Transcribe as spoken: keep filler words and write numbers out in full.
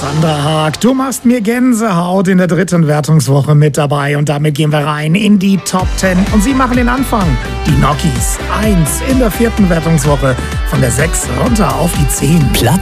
Sandra Haag, du machst mir Gänsehaut in der dritten Wertungswoche mit dabei und damit gehen wir rein in die Top Ten und sie machen den Anfang. Die Gnocchis, eins in der vierten Wertungswoche, von der sechs runter auf die zehn. Platz